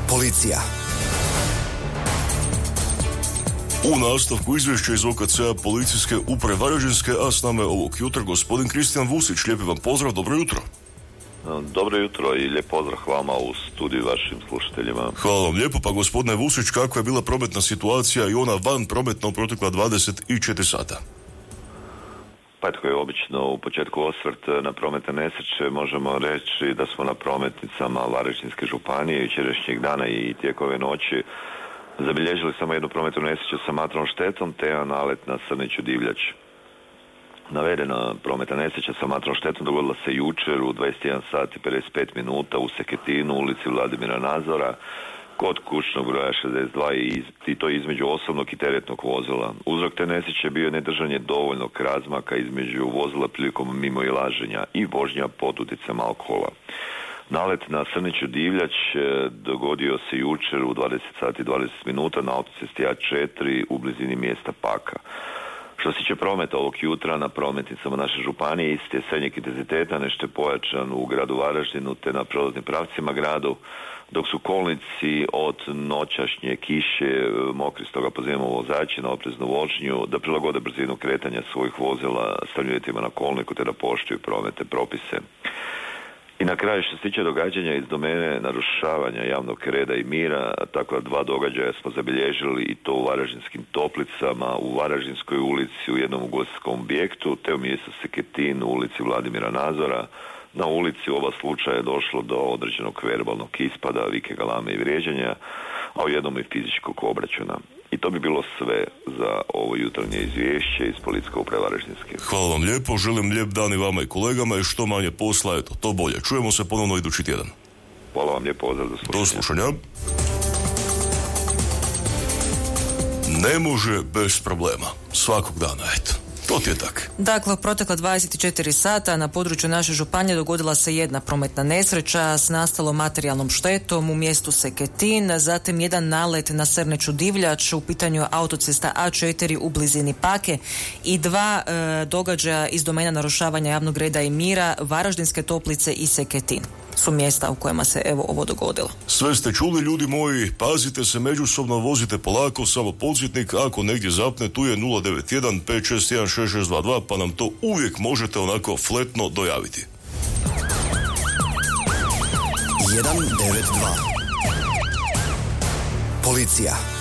Policija. U nastavku izvješća iz OKC-a policijske uprave Varaždinske, a s nama je ovog jutra gospodin Kristijan Vusić. Lijepi vam pozdrav, dobro jutro. Dobro jutro i lijep pozdrav vama u studiju vašim slušateljima. Hvala vam lijepo. Pa gospodine Vusić, kakva je bila prometna situacija i ona van prometna u protekla 24 sata? Pa tako je obično u početku osvrt na prometne nesreće. Možemo reći da smo na prometnicama Varaždinske županije jučerašnjeg dana i tijek ove noći zabilježili samo jednu prometnu nesreću sa materijalnom štetom te jedan nalet na Srniću Divljač. Navedena prometna nesreća sa materijalnom štetom dogodila se jučer u 21 sat i 55 minuta u Seketinu, ulici Vladimira Nazora, kod kućnog broja 62 i to između osobnog i teretnog vozila. Uzrok te nesreće bio je nedržanje dovoljnog razmaka između vozila prilikom mimoilaženja i vožnja pod utjecajem alkohola. Nalet na Srniću Divljač dogodio se jučer u 20 sati i 20 minuta na autocesti A4 u blizini mjesta Paka. Što se tiče prometa ovog jutra na prometnicama naše županije, isti je srednjeg intenziteta, nešto je pojačan u gradu Varaždinu te na prolaznim pravcima gradu, dok su kolnici od noćašnje kiše mokri, stoga pozivamo vozače na opreznu vožnju da prilagode brzinu kretanja svojih vozila stavljanjem uvjetima na kolniku te da poštuju prometne propise. I na kraju, što se tiče događanja iz domene narušavanja javnog reda i mira, takva dva događaja smo zabilježili i to u Varaždinskim Toplicama, u Varaždinskoj ulici, u jednom ugostiteljskom objektu, te u mjestu Seketin, u ulici Vladimira Nazora. Na ulici u oba slučaja je došlo do određenog verbalnog ispada, vike, galame i vrijeđanja, a u jednom i fizičkog obračuna. I to bi bilo sve za ovo jutarnje izvješće iz Policijske uprave Varaždinske. Hvala vam lijepo, želim lijep dan i vama i kolegama i što manje posla, eto, to bolje. Čujemo se ponovno idući tjedan. Hvala vam lijepo, pozdrav za slušanje. Do slušanja. Ne može bez problema. Svakog dana, eto. To ti je tak. Dakle, u protekla 24 sata na području naše županije dogodila se jedna prometna nesreća s nastalom materijalnom štetom u mjestu Seketin, zatim jedan nalet na Srniću Divljač, u pitanju autocesta A4 u blizini Pake i dva događaja iz domena narušavanja javnog reda i mira, Varaždinske Toplice i Seketin su mjesta u kojima se evo ovo dogodilo. Sve ste čuli, ljudi moji, pazite se međusobno, vozite polako, samo podsjetnik, ako negdje zapne, tu je 091 561 6622, pa nam to uvijek možete onako fletno dojaviti. 192 Policija.